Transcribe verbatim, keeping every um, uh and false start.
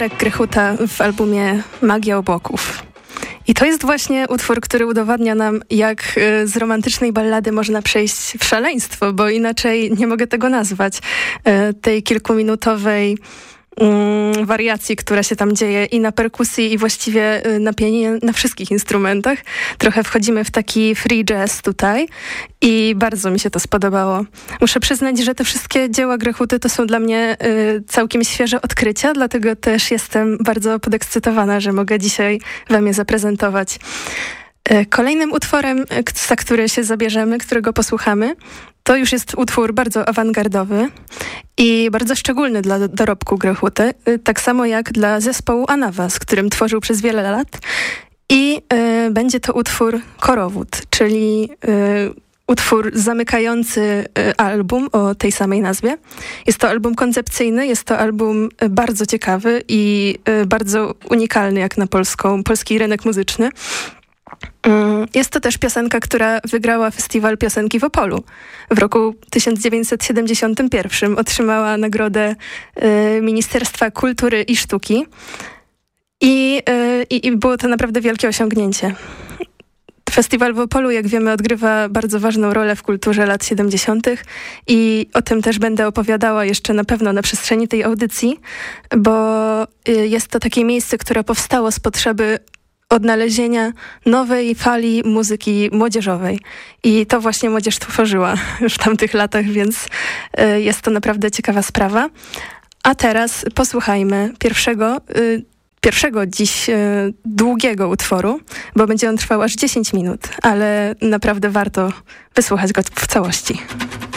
Marek Grechuta w albumie Magia Obłoków. I to jest właśnie utwór, który udowadnia nam, jak z romantycznej ballady można przejść w szaleństwo, bo inaczej nie mogę tego nazwać. Tej kilkuminutowej mm, wariacji, która się tam dzieje i na perkusji, i właściwie na pianinie, na wszystkich instrumentach. Trochę wchodzimy w taki free jazz tutaj i bardzo mi się to spodobało. Muszę przyznać, że te wszystkie dzieła Grechuty to są dla mnie y, całkiem świeże odkrycia, dlatego też jestem bardzo podekscytowana, że mogę dzisiaj wam je zaprezentować. Y, kolejnym utworem, za który się zabierzemy, którego posłuchamy, to już jest utwór bardzo awangardowy i bardzo szczególny dla dorobku Grechuty, y, tak samo jak dla zespołu Anawa, z którym tworzył przez wiele lat. I y, będzie to utwór Korowód, czyli y, utwór zamykający y, album o tej samej nazwie. Jest to album koncepcyjny, jest to album y, bardzo ciekawy i y, bardzo unikalny jak na polską, polski rynek muzyczny. Jest to też piosenka, która wygrała Festiwal Piosenki w Opolu. W roku tysiąc dziewięćset siedemdziesiątym pierwszym otrzymała nagrodę y, Ministerstwa Kultury i Sztuki i, y, i było to naprawdę wielkie osiągnięcie. Festiwal w Opolu, jak wiemy, odgrywa bardzo ważną rolę w kulturze lat siedemdziesiątych i o tym też będę opowiadała jeszcze na pewno na przestrzeni tej audycji, bo y, jest to takie miejsce, które powstało z potrzeby odnalezienia nowej fali muzyki młodzieżowej. I to właśnie młodzież tworzyła w tamtych latach, więc y, jest to naprawdę ciekawa sprawa. A teraz posłuchajmy pierwszego, y, pierwszego dziś y, długiego utworu, bo będzie on trwał aż dziesięć minut, ale naprawdę warto wysłuchać go w całości.